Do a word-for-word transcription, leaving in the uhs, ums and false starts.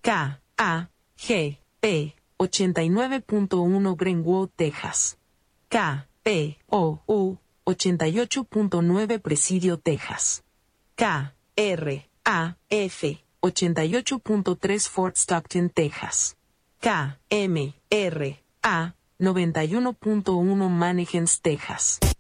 K, A, G, P, ochenta y nueve punto uno Greenwood, Texas. K, P, O, U, ochenta y ocho punto nueve Presidio, Texas. K, R, A, F, ochenta y ocho punto tres Fort Stockton, Texas. K, M, R, A, noventa y uno punto uno Mannequins, Texas.